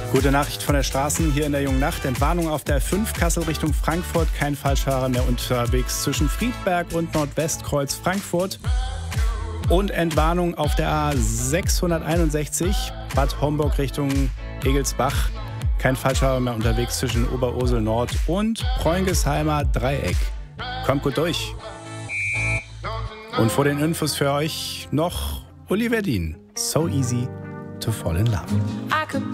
Gute Nachricht von der Straßen hier in der jungen Nacht. Entwarnung auf der 5 Kassel Richtung Frankfurt. Kein Falschfahrer mehr unterwegs zwischen Friedberg und Nordwestkreuz Frankfurt. Und Entwarnung auf der A661 Bad Homburg Richtung Egelsbach. Kein Falschfahrer mehr unterwegs zwischen Oberursel Nord und Preungesheimer Dreieck. Kommt gut durch. Und vor den Infos für euch noch Oliver Dean. So easy to fall in love.